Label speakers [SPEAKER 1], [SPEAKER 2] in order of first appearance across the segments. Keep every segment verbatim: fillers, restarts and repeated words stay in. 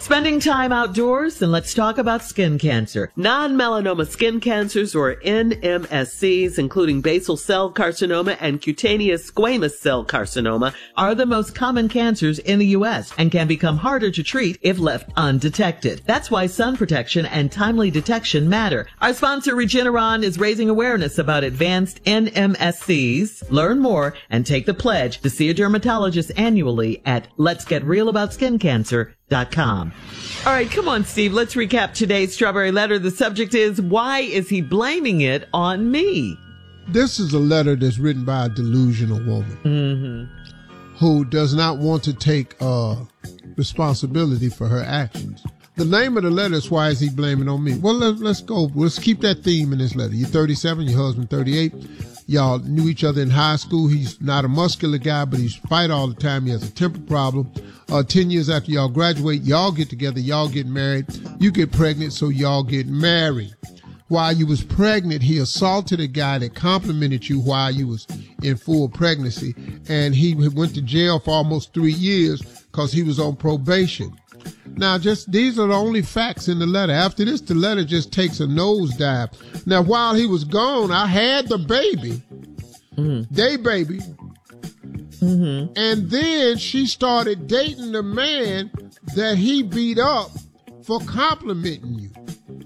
[SPEAKER 1] Spending time outdoors? Then let's talk about skin cancer. Non-melanoma skin cancers, or N M S Cs, including basal cell carcinoma and cutaneous squamous cell carcinoma, are the most common cancers in the U S and can become harder to treat if left undetected. That's why sun protection and timely detection matter. Our sponsor, Regeneron, is raising awareness about advanced N M S Cs. Learn more and take the pledge to see a dermatologist annually at lets get real about skin cancer dot com. All right, come on, Steve. Let's recap today's Strawberry Letter. The subject is, why is he blaming it on me?
[SPEAKER 2] This is a letter that's written by a delusional woman mm-hmm. who does not want to take uh, responsibility for her actions. The name of the letter is, why is he blaming on me? Well, let, let's go. Let's keep that theme in this letter. You're thirty-seven, your husband thirty-eight. Y'all knew each other in high school. He's not a muscular guy, but he's fight all the time. He has a temper problem. Uh, ten years after y'all graduate, y'all get together, y'all get married. You get pregnant, so y'all get married. While you was pregnant, he assaulted a guy that complimented you while you was in full pregnancy, and he went to jail for almost three years because he was on probation. Now, just these are the only facts in the letter. After this, the letter just takes a nosedive. Now, while he was gone, I had the baby, mm-hmm. day baby, mm-hmm. and then she started dating the man that he beat up for complimenting you.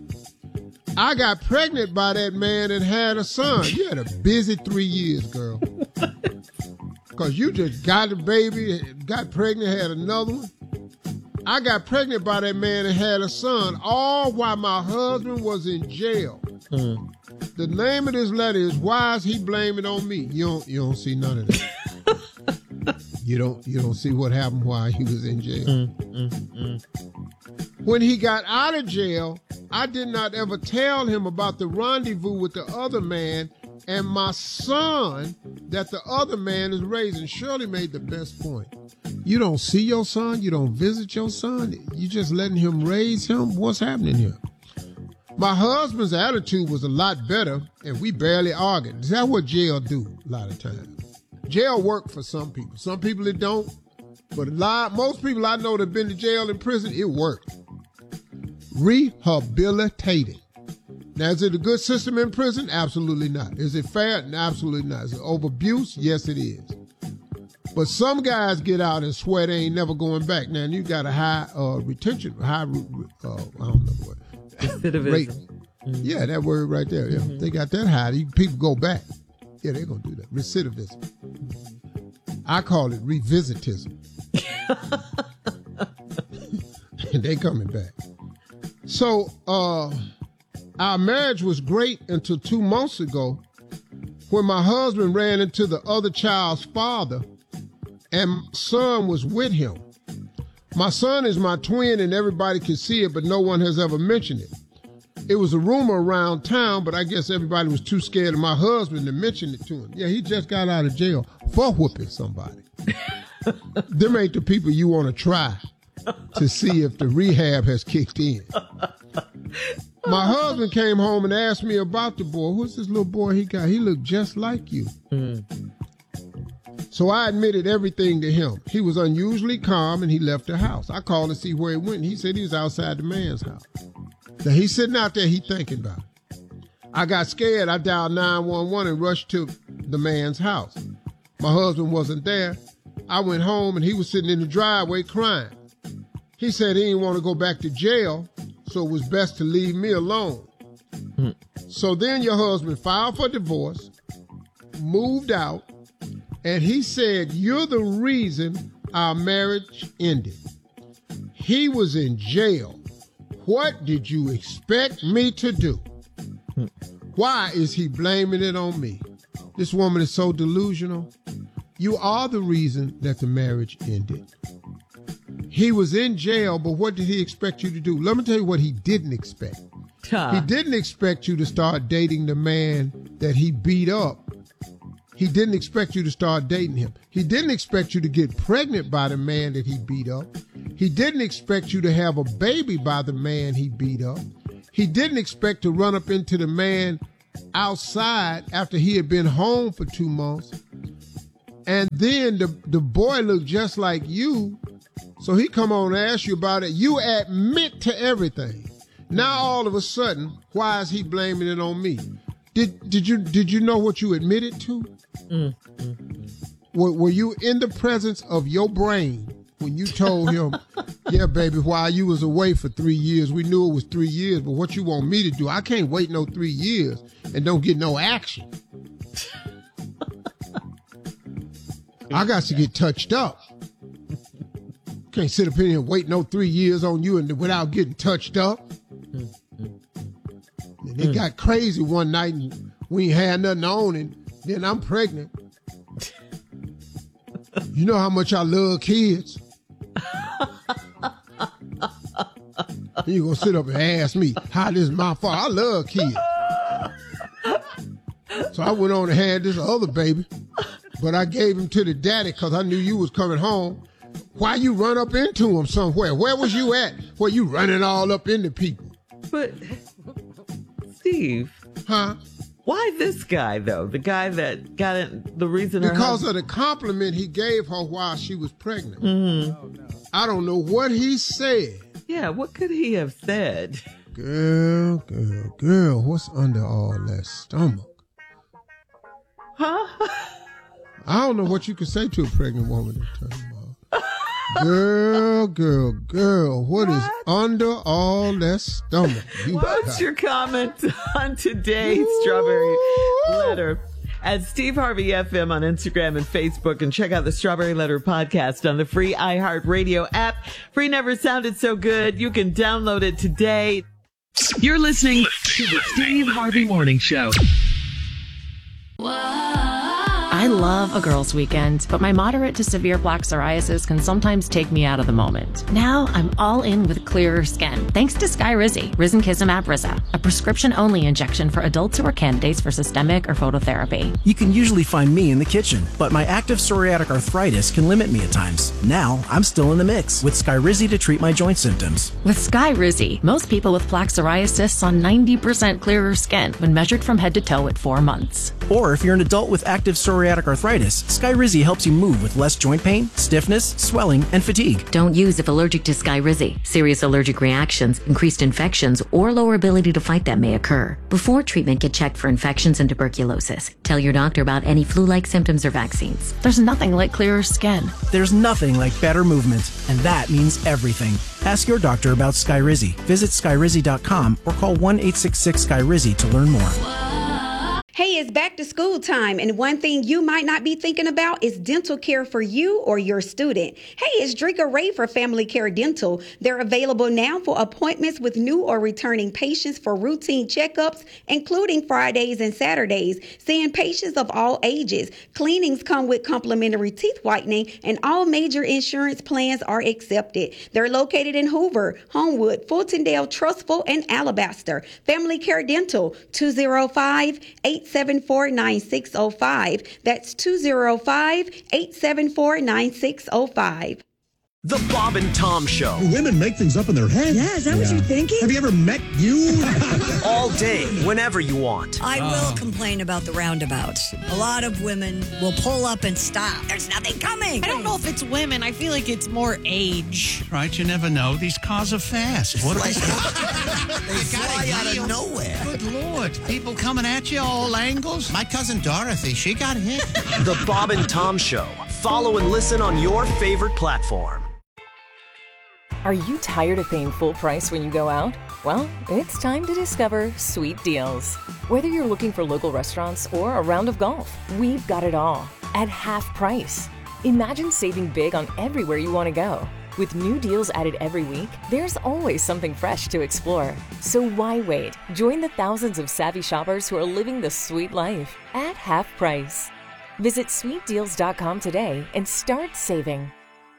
[SPEAKER 2] I got pregnant by that man and had a son. You had a busy three years, girl. Because you just got a baby, got pregnant, had another one. I got pregnant by that man and had a son, all while my husband was in jail. Mm. The name of this letter is, why is he blaming on me? You don't, you don't see none of that. you don't, you don't see what happened while he was in jail. Mm, mm, mm. When he got out of jail, I did not ever tell him about the rendezvous with the other man and my son that the other man is raising. Shirley made the best point. You don't see your son. You don't visit your son. You just letting him raise him. What's happening here? My husband's attitude was a lot better, and we barely argued. That's what jail do a lot of times. Jail work for some people. Some people it don't. But a lot, most people I know that have been to jail and prison, it worked. Rehabilitating. Now, is it a good system in prison? Absolutely not. Is it fair? Absolutely not. Is it over abuse? Yes, it is. But some guys get out and swear they ain't never going back. Now, you got a high uh, retention, high, uh, I don't know what. Rate. Mm-hmm. Yeah, that word right there. Yeah, mm-hmm. They got that high. You, people go back. Yeah, they're going to do that. Recidivism. Mm-hmm. I call it revisitism. They coming back. So, uh, our marriage was great until two months ago when my husband ran into the other child's father and my son was with him. My son is my twin and everybody can see it, but no one has ever mentioned it. It was a rumor around town, but I guess everybody was too scared of my husband to mention it to him. Yeah, he just got out of jail for whooping somebody. Them ain't the people you want to try to see if the rehab has kicked in. My husband came home and asked me about the boy. Who's this little boy he got? He looked just like you. Mm. So I admitted everything to him. He was unusually calm and he left the house. I called to see where he went. He said he was outside the man's house. Now he's sitting out there, he thinking about it. I got scared. I dialed nine one one and rushed to the man's house. My husband wasn't there. I went home and he was sitting in the driveway crying. He said he didn't want to go back to jail, so it was best to leave me alone. Mm. So then your husband filed for divorce, moved out, and he said, you're the reason our marriage ended. He was in jail. What did you expect me to do? Mm. Why is he blaming it on me? This woman is so delusional. You are the reason that the marriage ended. He was in jail, but what did he expect you to do? Let me tell you what he didn't expect. Huh. He didn't expect you to start dating the man that he beat up. He didn't expect you to start dating him. He didn't expect you to get pregnant by the man that he beat up. He didn't expect you to have a baby by the man he beat up. He didn't expect to run up into the man outside after he had been home for two months. And then the, the boy looked just like you, So he come on and ask you about it. You admit to everything. Now all of a sudden, why is he blaming it on me? Did did you did you know what you admitted to? Mm-hmm. Were, were you in the presence of your brain when you told him, yeah, baby, while you was away for three years, we knew it was three years, but what you want me to do? I can't wait no three years and don't get no action. I got to get touched up. Can't sit up here and wait no three years on you and without getting touched up. And it got crazy one night and we ain't had nothing on and then I'm pregnant. You know how much I love kids. You gonna sit up and ask me how this is my fault. I love kids. So I went on and had this other baby, but I gave him to the daddy because I knew you was coming home. Why you run up into him somewhere? Where was you at? Where you running all up into people?
[SPEAKER 1] But, Steve.
[SPEAKER 2] Huh?
[SPEAKER 1] Why this guy, though? The guy that got it, the reason her
[SPEAKER 2] Because
[SPEAKER 1] husband...
[SPEAKER 2] of the compliment he gave her while she was pregnant.
[SPEAKER 1] Mm-hmm.
[SPEAKER 2] I don't know what he said.
[SPEAKER 1] Yeah, what could he have said?
[SPEAKER 2] Girl, girl, girl, what's under all that stomach?
[SPEAKER 1] Huh?
[SPEAKER 2] I don't know what you could say to a pregnant woman that time off. Girl, girl, girl, what, what is under all that stomach? You
[SPEAKER 1] What's got? Your comment on today's Ooh. Strawberry Letter? At Steve Harvey F M on Instagram and Facebook, and check out the Strawberry Letter podcast on the free iHeartRadio app. Free never sounded so good. You can download it today. You're listening to the Steve Harvey Morning Show.
[SPEAKER 3] I love a girls' weekend, but my moderate to severe plaque psoriasis can sometimes take me out of the moment. Now I'm all in with clearer skin, thanks to Skyrizi, Risankizumab Risa, a prescription-only injection for adults who are candidates for systemic or phototherapy.
[SPEAKER 4] You can usually find me in the kitchen, but my active psoriatic arthritis can limit me at times. Now I'm still in the mix with Skyrizi to treat my joint symptoms.
[SPEAKER 3] With Skyrizi, most people with plaque psoriasis saw ninety percent clearer skin when measured from head to toe at four months.
[SPEAKER 4] Or if you're an adult with active psoriatic arthritis, Skyrizi helps you move with less joint pain, stiffness, swelling, and fatigue.
[SPEAKER 5] Don't use if allergic to Skyrizi. Serious allergic reactions, increased infections, or lower ability to fight them may occur. Before treatment, get checked for infections and tuberculosis. Tell your doctor about any flu-like symptoms or vaccines.
[SPEAKER 3] There's nothing like clearer skin.
[SPEAKER 4] There's nothing like better movement, and that means everything. Ask your doctor about Skyrizi. Visit Skyrizi dot com or call one eight six six Skyrizi to learn more.
[SPEAKER 6] Hey, it's back to school time, and one thing you might not be thinking about is dental care for you or your student. Hey, it's Drika Ray for Family Care Dental. They're available now for appointments with new or returning patients for routine checkups, including Fridays and Saturdays, seeing patients of all ages. Cleanings come with complimentary teeth whitening, and all major insurance plans are accepted. They're located in Hoover, Homewood, Fultondale, Trustful, and Alabaster. Family Care Dental, two oh five, eight seven four, nine six oh five. That's two oh five, eight seven four, nine six oh five.
[SPEAKER 7] The Bob and Tom Show.
[SPEAKER 8] Women make things up in their head.
[SPEAKER 9] Yeah, is that yeah. what you're thinking?
[SPEAKER 8] Have you ever met you?
[SPEAKER 7] All day, whenever you want.
[SPEAKER 9] I oh. will complain about the roundabouts. A lot of women will pull up and stop. There's nothing coming.
[SPEAKER 10] I don't know if it's women. I feel like it's more age.
[SPEAKER 11] Right, you never know. These cars are fast. What
[SPEAKER 12] they fly out of nowhere.
[SPEAKER 11] Good Lord. People coming at you all angles. My cousin Dorothy, she got hit.
[SPEAKER 7] The Bob and Tom Show. Follow and listen on your favorite platform.
[SPEAKER 13] Are you tired of paying full price when you go out? Well, it's time to discover Sweet Deals. Whether you're looking for local restaurants or a round of golf, we've got it all at half price. Imagine saving big on everywhere you want to go. With new deals added every week, there's always something fresh to explore. So why wait? Join the thousands of savvy shoppers who are living the sweet life at half price. Visit sweet deals dot com today and start saving.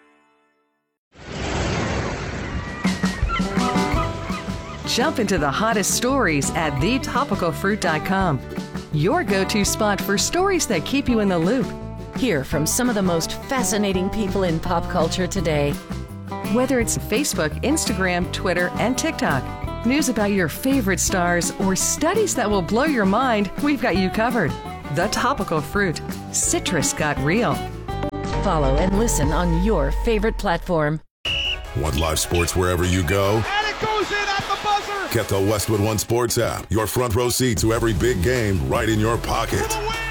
[SPEAKER 14] Jump into the hottest stories at the topical fruit dot com. Your go-to spot for stories that keep you in the loop.
[SPEAKER 3] Hear from some of the most fascinating people in pop culture today.
[SPEAKER 14] Whether it's Facebook, Instagram, Twitter, and TikTok, news about your favorite stars, or studies that will blow your mind, we've got you covered. The Topical Fruit. Citrus got real.
[SPEAKER 3] Follow and listen on your favorite platform.
[SPEAKER 15] Want live sports wherever you go?
[SPEAKER 16] And it goes in at the buzzer!
[SPEAKER 15] Get the Westwood One Sports app. Your front row seat to every big game right in your pocket.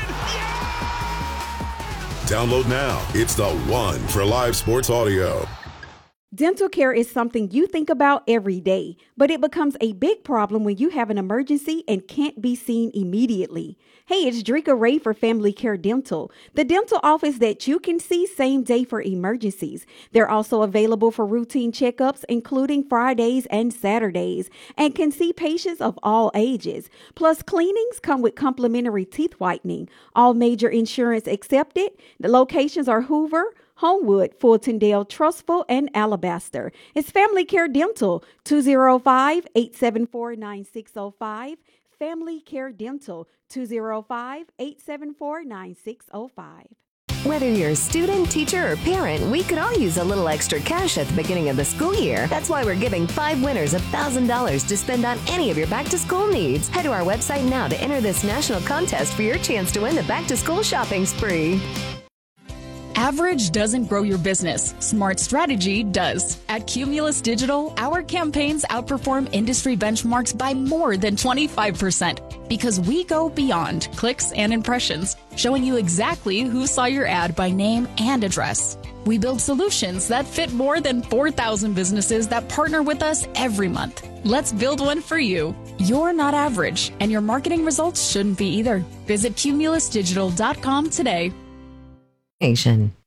[SPEAKER 15] Download now. It's the one for live sports audio.
[SPEAKER 6] Dental care is something you think about every day, but it becomes a big problem when you have an emergency and can't be seen immediately. Hey, it's Drika Ray for Family Care Dental, the dental office that you can see same day for emergencies. They're also available for routine checkups, including Fridays and Saturdays, and can see patients of all ages. Plus, cleanings come with complimentary teeth whitening. All major insurance accepted. The locations are Hoover, Homewood, Fultondale, Trustful, and Alabaster. It's Family Care Dental, two oh five, eight seven four, nine six oh five. Family Care Dental, two oh five, eight seven four, nine six oh five.
[SPEAKER 17] Whether you're a student, teacher, or parent, we could all use a little extra cash at the beginning of the school year. That's why we're giving five winners one thousand dollars to spend on any of your back-to-school needs. Head to our website now to enter this national contest for your chance to win the back-to-school shopping spree.
[SPEAKER 18] Average doesn't grow your business. Smart strategy does. At Cumulus Digital, our campaigns outperform industry benchmarks by more than twenty-five percent because we go beyond clicks and impressions, showing you exactly who saw your ad by name and address. We build solutions that fit more than four thousand businesses that partner with us every month. Let's build one for you. You're not average, and your marketing results shouldn't be either. Visit cumulus digital dot com today.
[SPEAKER 5] Nation.